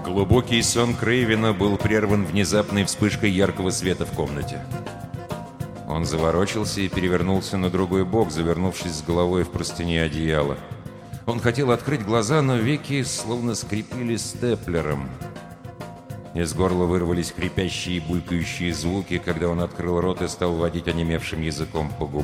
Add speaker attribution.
Speaker 1: Глубокий сон Крейвена был прерван внезапной вспышкой яркого света в комнате. Он заворочился и перевернулся на другой бок, завернувшись с головой в простыни одеяла. Он хотел открыть глаза, но веки словно скрепили степлером. Из горла вырвались хрипящие и булькающие звуки, когда он открыл рот и стал водить онемевшим языком по губам.